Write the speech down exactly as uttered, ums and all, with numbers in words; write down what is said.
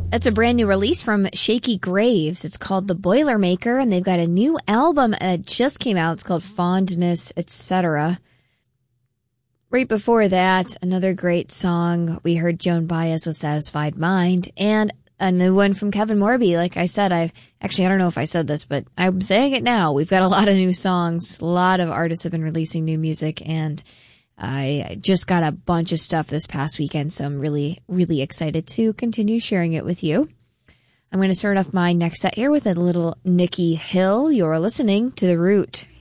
That's a brand new release from Shaky Graves. It's called The Boilermaker, and they've got a new album that just came out. It's called Fondness, et cetera. Right before that, another great song. We heard Joan Baez with Satisfied Mind, and a new one from Kevin Morby. Like I said, I've actually, I don't know if I said this, but I'm saying it now. We've got a lot of new songs. A lot of artists have been releasing new music, and I just got a bunch of stuff this past weekend, so I'm really, really excited to continue sharing it with you. I'm going to start off my next set here with a little Nikki Hill. You're listening to The Root.